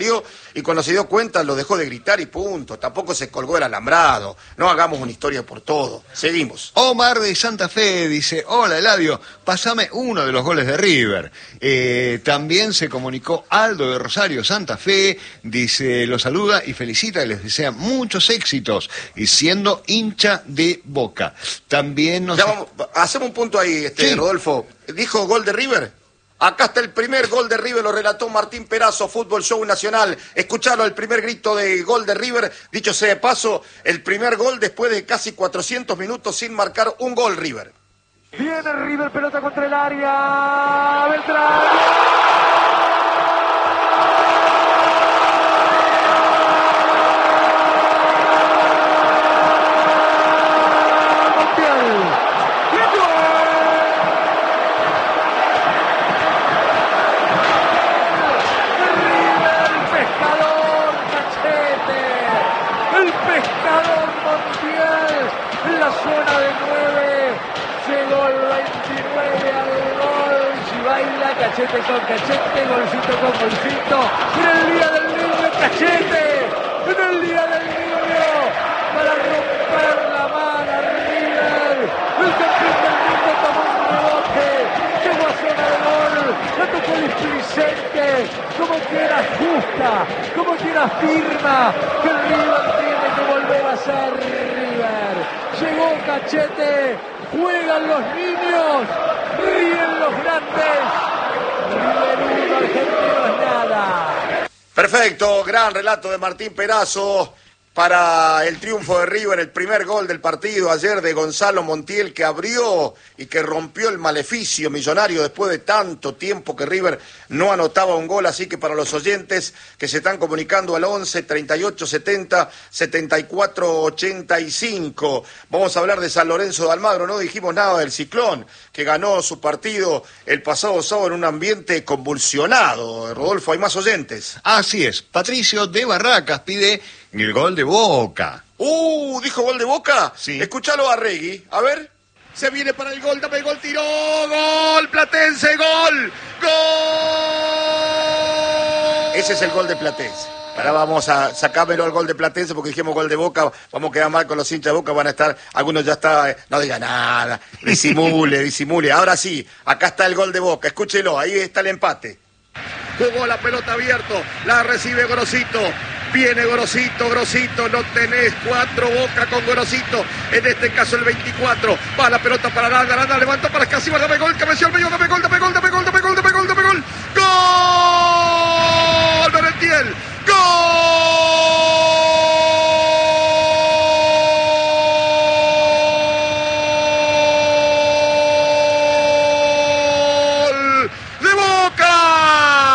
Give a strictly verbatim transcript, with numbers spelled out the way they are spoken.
y cuando se dio cuenta lo dejó de gritar y punto. Tampoco se colgó el alambrado. No hagamos una historia por todo. Seguimos. Omar de Santa Fe dice: hola Eladio, pasame uno de los goles de River. Eh, también se comunicó Aldo de Rosario, Santa Fe, dice, los saluda y felicita y les desea muchos éxitos, y siendo hincha de Boca. También nos... Ya vamos, hacemos un punto ahí, este, sí. Rodolfo. ¿Dijo gol de River? Acá está el primer gol de River, lo relató Martín Perazo, Fútbol Show Nacional. Escucharon el primer grito de gol de River. Dicho sea de paso, el primer gol después de casi cuatrocientos minutos sin marcar un gol River. Viene River, pelota contra el área. Beltrán. Zona de nueve, llegó el veintinueve al gol, si baila Cachete con Cachete, golcito con golcito, en el día del niño Cachete, en el día del niño, para romper la mano a River, el campeón del mundo tomó un rebote, llegó a zona de gol, la tocó displicente, como que era justa, como que era firma, que River tiene que volver a ser River. Llegó Cachete, juegan los niños, ríen los grandes. River uno, Argentinos nada. Perfecto, gran relato de Martín Perazo para el triunfo de River, el primer gol del partido ayer de Gonzalo Montiel, que abrió y que rompió el maleficio millonario después de tanto tiempo que River no anotaba un gol. Así que para los oyentes que se están comunicando al once, treinta y ocho, setenta, setenta y cuatro, ochenta y cinco, vamos a hablar de San Lorenzo de Almagro. No dijimos nada del Ciclón, que ganó su partido el pasado sábado en un ambiente convulsionado. Rodolfo, hay más oyentes. Así es, Patricio de Barracas pide el gol de Boca. Uh, ¿dijo gol de Boca? Sí. Escuchalo a Regui, a ver. Se viene para el gol, dame el gol, tiró, gol, Platense, gol, gol. Ese es el gol de Platense. Ahora vamos a sacármelo al gol de Platense porque dijimos gol de Boca, vamos a quedar mal con los hinchas de Boca, van a estar, algunos ya está, no diga nada, disimule, disimule. Ahora sí, acá está el gol de Boca, escúchelo, ahí está el empate. Jugó la pelota abierto, la recibe Gorosito. Viene Gorosito, Gorosito, no tenés cuatro, Boca con Gorosito, en este caso el veinticuatro, va la pelota para Aranda, Aranda levantó para Casima, dame gol, cabeció al medio, dame gol, dame gol, dame gol, dame gol, dame gol, dame gol, dame gol, gol, Merentiel,